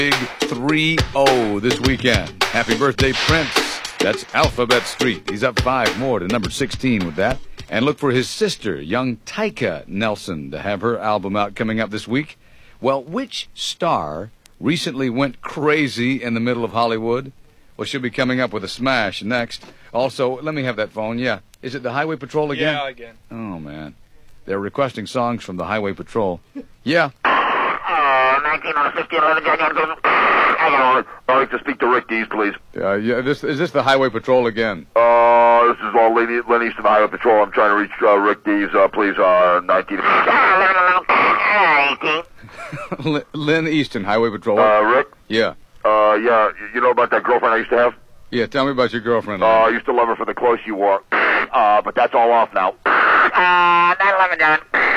Big 3-0 this weekend. Happy birthday, Prince. That's Alphabet Street. He's up 5 more to number 16 with that. And look for his sister, young Tyka Nelson, to have her album out coming up this week. Well, which star recently went crazy in the middle of Hollywood? Well, she'll be coming up with a smash next. Also, let me have that phone. Yeah. Is it the Highway Patrol again? Yeah, again. Oh, man. They're requesting songs from the Highway Patrol. Yeah. 1950. I'd like to speak to Rick Dees, please. Yeah. Is this the Highway Patrol again? This is Lynn Easton, Highway Patrol. I'm trying to reach Rick Dees, please. 19. Lynn Easton, Highway Patrol. Rick? Yeah. Yeah. You know about that girlfriend I used to have? Yeah, tell me about your girlfriend. I used to love her for the clothes she wore. But that's all off now. 9/11, John.